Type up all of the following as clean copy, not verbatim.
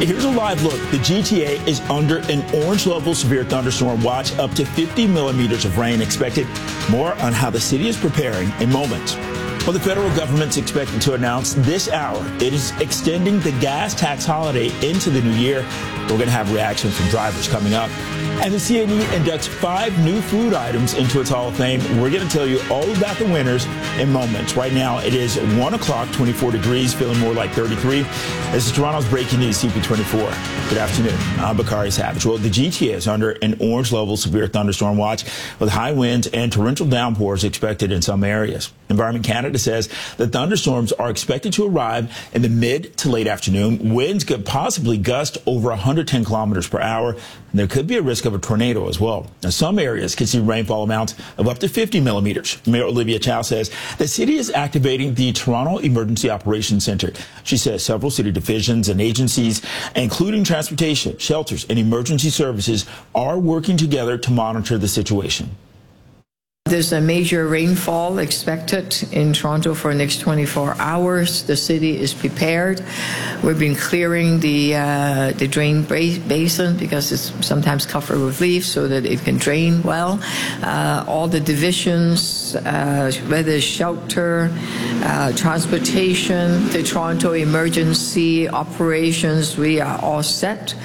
Here's a live look. The GTA is under an orange level severe thunderstorm watch, up to 50 millimeters of rain expected. More on how the city is preparing in moments. Well, the federal government's expected to announce this hour it is extending the gas tax holiday into the new year. We're going to have reactions from drivers coming up. And the CNE inducts 5 new food items into its Hall of Fame. We're going to tell you all about the winners in moments. Right now, it is 1 o'clock, 24 degrees, feeling more like 33. This is Toronto's breaking news, CP24. Good afternoon. I'm Bakari Savage. Well, the GTA is under an orange level severe thunderstorm watch with high winds and torrential downpours expected in some areas. Environment Canada says the thunderstorms are expected to arrive in the mid to late afternoon. Winds could possibly gust over 110 kilometers per hour. And there could be a risk of a tornado as well. Now, some areas could see rainfall amounts of up to 50 millimeters. Mayor Olivia Chow says the city is activating the Toronto Emergency Operations Center. She says several city divisions and agencies, including transportation, shelters, and emergency services, are working together to monitor the situation. There's a major rainfall expected in Toronto for the next 24 hours. The city is prepared. We've been clearing the drain basin because it's sometimes covered with leaves so that it can drain well. All the divisions, whether shelter, transportation, the Toronto Emergency Operations, we are all set.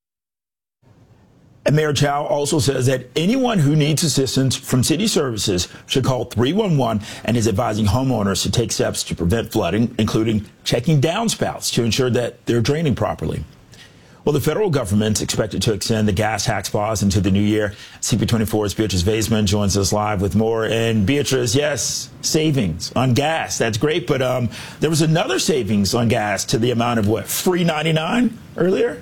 And Mayor Chow also says that anyone who needs assistance from city services should call 311 and is advising homeowners to take steps to prevent flooding, including checking downspouts to ensure that they're draining properly. Well, the federal government's expected to extend the gas tax pause into the new year. CP24's Beatrice Vaisman joins us live with more. And Beatrice, yes, savings on gas. That's great. But there was another savings on gas to the amount of what, free 99 earlier?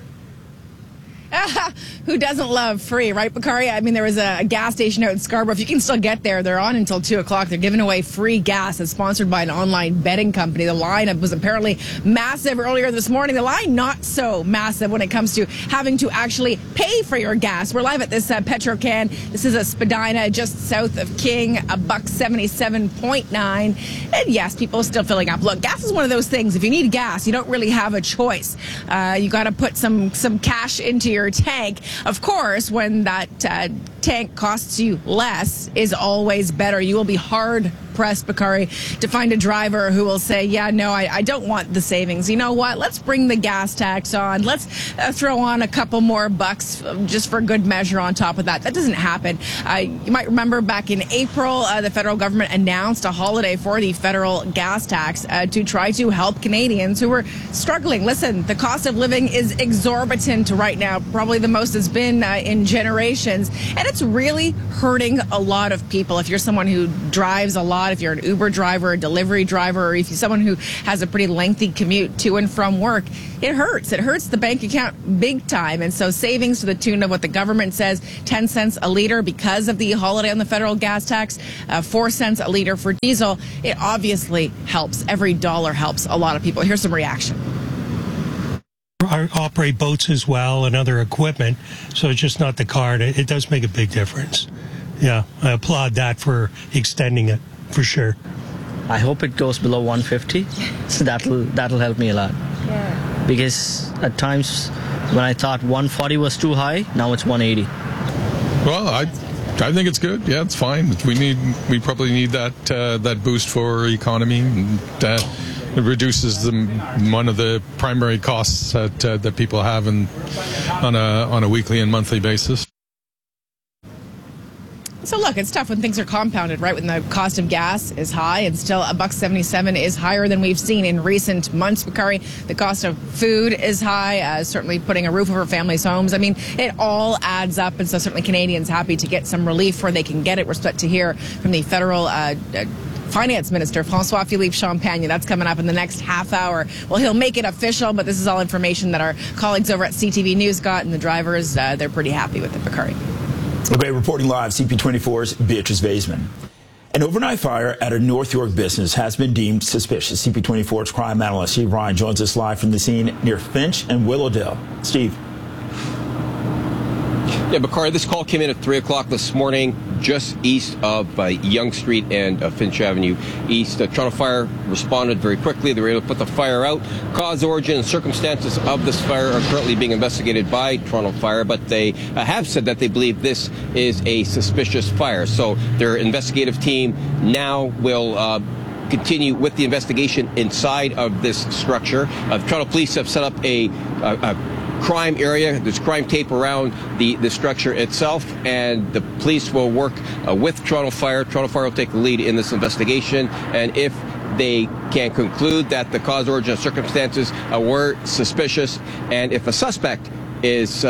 Who doesn't love free, right, Bakari? I mean, there was a gas station out in Scarborough. If you can still get there, they're on until 2 o'clock. They're giving away free gas. It's sponsored by an online betting company. The line was apparently massive earlier this morning. The line not so massive when it comes to having to actually pay for your gas. We're live at this Petrocan. This is a Spadina just south of King, $1.77.9. And yes, people are still filling up. Look, gas is one of those things. If you need gas, you don't really have a choice. You got to put some cash into your tank. Of course, when that tank costs you less is always better. You will be hard pressed, Bakari, to find a driver who will say, yeah, no, I don't want the savings. You know what? Let's bring the gas tax on. Let's throw on a couple more bucks just for good measure on top of that. That doesn't happen. You might remember back in April, the federal government announced a holiday for the federal gas tax to try to help Canadians who were struggling. Listen, the cost of living is exorbitant right now, probably the most it's been in generations, and it's really hurting a lot of people. If you're someone who drives a lot, if you're an Uber driver, a delivery driver, or if you're someone who has a pretty lengthy commute to and from work, it hurts. It hurts the bank account big time. And so savings to the tune of what the government says, 10 cents a liter because of the holiday on the federal gas tax, 4 cents a liter for diesel. It obviously helps. Every dollar helps a lot of people. Here's some reaction. I operate boats as well and other equipment, so it's just not the card. It does make a big difference. Yeah, I applaud that for extending it, for sure. I hope it goes below 150, so that'll help me a lot. Yeah. Because at times when I thought 140 was too high, now it's 180. Well, I think it's good. Yeah, it's fine. We probably need that boost for economy. And, it reduces one of the primary costs that people have on a weekly and monthly basis. So look, it's tough when things are compounded, right? When the cost of gas is high, and still $1.77 is higher than we've seen in recent months, Bakari. The cost of food is high, certainly putting a roof over families' homes. I mean, it all adds up, and so certainly Canadians happy to get some relief where they can get it. We're set to hear from the federal Finance Minister François-Philippe Champagne. That's coming up in the next half hour. Well, he'll make it official, but this is all information that our colleagues over at CTV News got, and the drivers, they're pretty happy with it, Bakari. Okay, reporting live, CP24's Beatrice Vaisman. An overnight fire at a North York business has been deemed suspicious. CP24's crime analyst Steve Ryan joins us live from the scene near Finch and Willowdale. Steve. Yeah, Bakari, this call came in at 3 o'clock this morning, just east of Yonge Street and Finch Avenue East. Toronto Fire responded very quickly. They were able to put the fire out. Cause, origin, and circumstances of this fire are currently being investigated by Toronto Fire, but they have said that they believe this is a suspicious fire. So their investigative team now will continue with the investigation inside of this structure. Toronto Police have set up a crime area. There's crime tape around the structure itself, and the police will work with Toronto Fire. Toronto Fire will take the lead in this investigation, and if they can conclude that the cause, origin, and circumstances were suspicious, and if a suspect is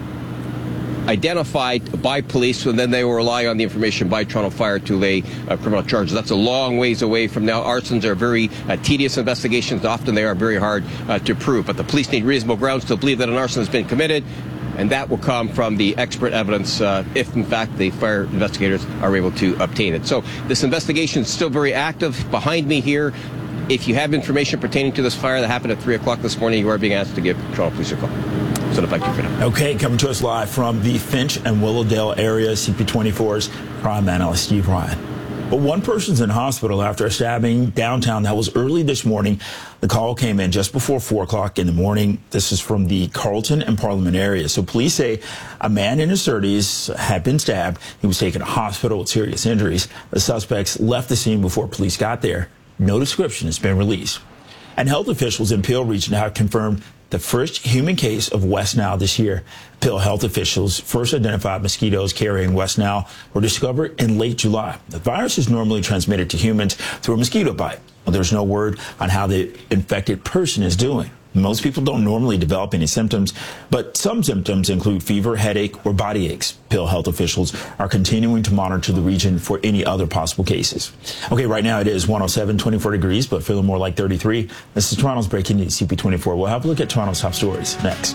identified by police, and then they will rely on the information by Toronto Fire to lay criminal charges. That's a long ways away from now. Arsons are very tedious investigations. Often they are very hard to prove, but the police need reasonable grounds to believe that an arson has been committed, and that will come from the expert evidence if, in fact, the fire investigators are able to obtain it. So this investigation is still very active. Behind me here, if you have information pertaining to this fire that happened at 3 o'clock this morning, you are being asked to give Toronto Police a call. So back to you for now. Okay, coming to us live from the Finch and Willowdale area, CP24's crime analyst Steve Ryan. But one person's in hospital after a stabbing downtown. That was early this morning. The call came in just before 4 o'clock in the morning. This is from the Carleton and Parliament area. So police say a man in his 30s had been stabbed. He was taken to hospital with serious injuries. The suspects left the scene before police got there. No description has been released. And health officials in Peel Region have confirmed the first human case of West Nile this year. Peel health officials first identified mosquitoes carrying West Nile were discovered in late July. The virus is normally transmitted to humans through a mosquito bite. Well, there's no word on how the infected person is doing. Most people don't normally develop any symptoms, but some symptoms include fever, headache, or body aches. Peel health officials are continuing to monitor the region for any other possible cases. Okay, right now it is 107, 24 degrees, but feeling more like 33. This is Toronto's Breaking News, CP24. We'll have a look at Toronto's top stories next.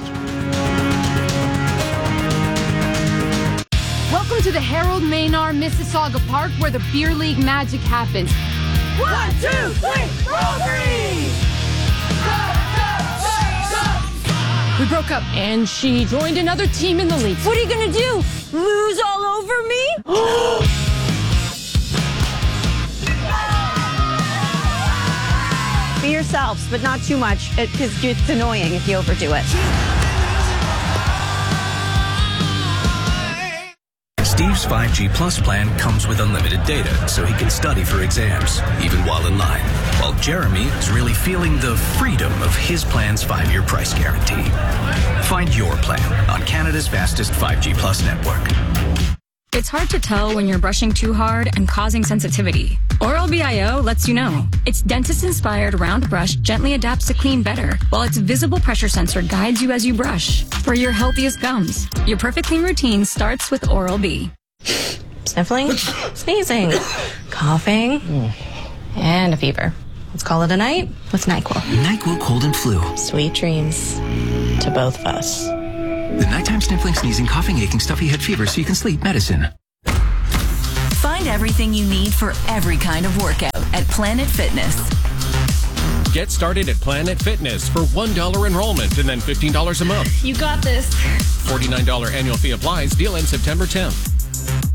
Welcome to the Harold Maynard Mississauga Park, where the Beer League magic happens. 1, 2, 3, roll green! We broke up, and she joined another team in the league. What are you gonna do? Lose all over me? Be yourselves, but not too much, because it's annoying if you overdo it. Steve's 5G Plus plan comes with unlimited data, so he can study for exams, even while in line. While Jeremy is really feeling the freedom of his plan's 5-year price guarantee. Find your plan on Canada's fastest 5G Plus network. It's hard to tell when you're brushing too hard and causing sensitivity. Oral-B iO lets you know. Its dentist-inspired round brush gently adapts to clean better, while its visible pressure sensor guides you as you brush. For your healthiest gums, your perfect clean routine starts with Oral-B. Sniffling, sneezing, coughing, and a fever. Let's call it a night with NyQuil. NyQuil Cold and Flu. Sweet dreams to both of us. The nighttime sniffling, sneezing, coughing, aching, stuffy head fever so you can sleep medicine. Find everything you need for every kind of workout at Planet Fitness. Get started at Planet Fitness for $1 enrollment and then $15 a month. You got this. $49 annual fee applies. Deal ends September 10th.